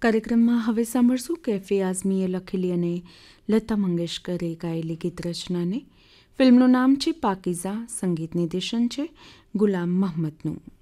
કાર્યક્રમમાં હવે સાંભળશું કેફે આઝમીએ લખેલી અને લતા મંગેશકરે ગાયેલી ગીત રચનાને. ફિલ્મનું નામ છે પાકીઝા, સંગીત નિર્દેશન છે ગુલામ મોહમ્મદનું.